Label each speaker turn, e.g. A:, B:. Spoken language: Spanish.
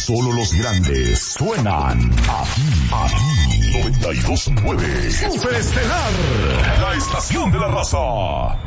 A: Solo los grandes suenan aquí. 92.9. Super Estelar, la estación de la raza.